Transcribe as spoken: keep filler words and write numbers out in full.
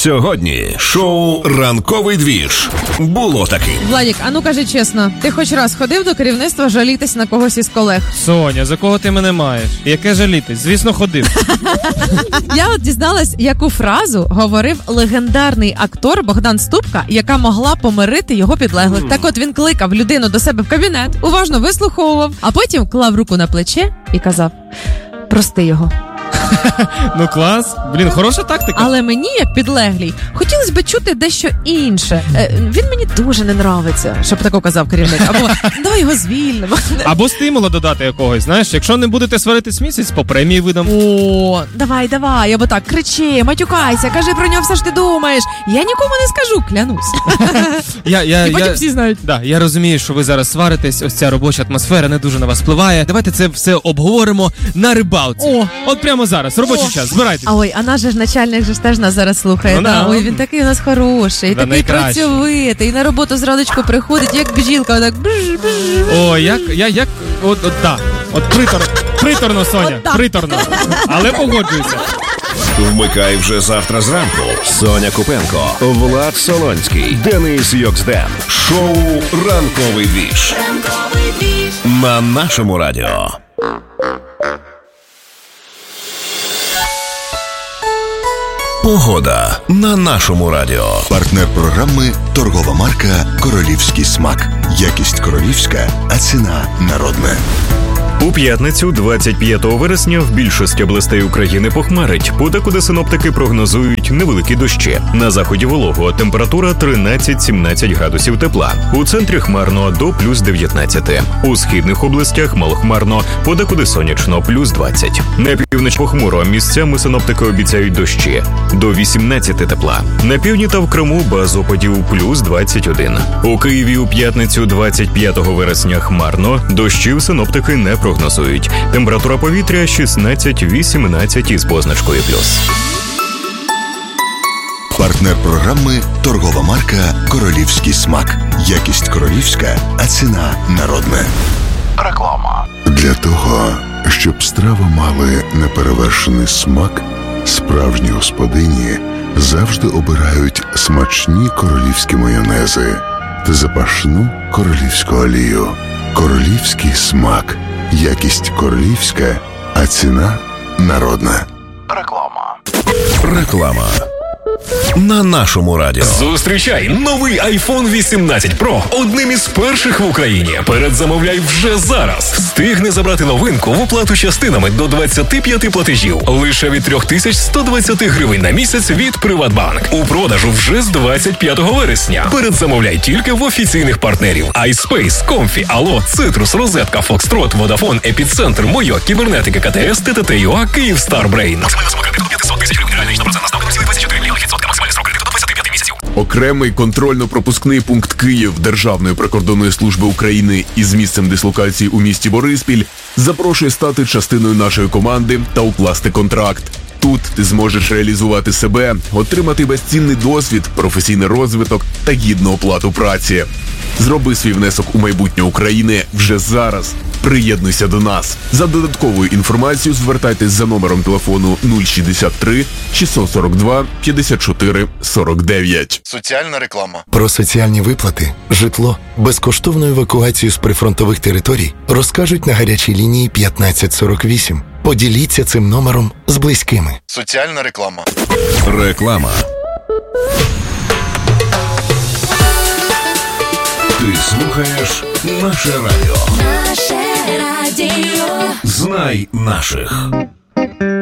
Сьогодні шоу «Ранковий двіж». Було таки. Владік, а ну кажи чесно, ти хоч раз ходив до керівництва жалітись на когось із колег? Соня, за кого ти мене маєш? Яке жалітись? Звісно, ходив. Я от дізналась, яку фразу говорив легендарний актор Богдан Ступка, яка могла помирити його підлеглих. Mm. Так от він кликав людину до себе в кабінет, уважно вислуховував, а потім клав руку на плече і казав: прости його. Ну клас, блін, хороша тактика. Але мені, як підлеглій, хотілося б чути дещо інше. Е, він мені дуже не нравиться, щоб тако казав керівник. Або давай його звільнимо. Або стимула додати якогось, знаєш, якщо не будете сваритись місяць, по премії видам. О, давай, давай, або так, кричи, матюкайся, кажи про нього все ж ти думаєш. Я нікому не скажу, клянусь. Я, я, І потім я, всі знають. Да, я розумію, що ви зараз сваритесь, ось ця робоча атмосфера не дуже на вас впливає. Давайте це все обговоримо на рибалці. О. От прямо зараз, робочий О. час, збирайтесь. А ой, а наш же ж начальник же ж теж нас зараз слухає. Ну, да. да. Ой, він такий у нас хороший, Да, такий найкращий. працьовитий, і на роботу зраночку приходить, як бджілка, отак бж-бж. О, як, я, як, от, от, да, от притор, приторно, Соня, От приторно, але погоджуюся. Вмикай вже завтра зранку. Соня Купенко, Влад Солонський, Денис Йоксден. Шоу «Ранковий двіж». Ранковий двіж. На нашому радіо. Погода на нашому радіо. Партнер програми – торгова марка «Королівський смак». Якість королівська, а ціна народна. У п'ятницю, двадцять п'ятого вересня, в більшості областей України похмарить. Подекуди синоптики прогнозують невеликі дощі. На заході волого, температура тринадцять-сімнадцять градусів тепла. У центрі хмарно до плюс дев'ятнадцять. У східних областях малохмарно, подекуди сонячно плюс двадцять. На північ похмуро, місцями синоптики обіцяють дощі. До вісімнадцяти тепла. На півдні та в Криму без опадів плюс двадцять один. У Києві у п'ятницю, двадцять п'ятого вересня хмарно, дощів синоптики не прогнозують. Температура повітря шістнадцять-вісімнадцять із позначкою плюс. Партнер програми – торгова марка «Королівський смак». Якість королівська, а ціна народна. Реклама. Для того, щоб страви мали неперевершений смак, справжні господині завжди обирають смачні королівські майонези та запашну королівську олію. Королівський смак. Якість королівська, а ціна народна. Реклама. Реклама. На нашому радіо. Зустрічай новий айфон вісімнадцять Pro одним із перших в Україні. Передзамовляй вже зараз. Встигни забрати новинку в оплату частинами до двадцять п'ять платежів. Лише від три тисячі сто двадцять гривень на місяць від Приватбанк. У продажу вже з двадцять п'ятого вересня. Передзамовляй тільки в офіційних партнерів: iSpace, Comfy, Allo, Citrus, Розетка, Foxtrot, Vodafone, Епіцентр, Мойо, Кібернетика, КТС, ТТТ.ЮА, Київстар Брейн. Максимальна сума кредиту п'ятсот тисяч гривень. Реальна річна процентна ставка двадцять чотири мільйони відсотка. Максимальний срок кредиту до двадцяти п'яти місяців. Окремий контрольно-пропускний пункт Київ Державної прикордонної служби України із місцем дислокації у місті Бориспіль запрошує стати частиною нашої команди та укласти контракт. Тут ти зможеш реалізувати себе, отримати безцінний досвід, професійний розвиток та гідну оплату праці. Зроби свій внесок у майбутнє України вже зараз. Приєднуйся до нас. За додатковою інформацією звертайтесь за номером телефону нуль шістдесят три шістсот сорок два п'ятдесят чотири сорок дев'ять. Соціальна реклама. Про соціальні виплати, житло, безкоштовну евакуацію з прифронтових територій розкажуть на гарячій лінії п'ятнадцять сорок вісім. Поділіться цим номером з близькими. Соціальна реклама. Реклама. Ти слухаєш наше радіо. Наше радіо. Знай наших.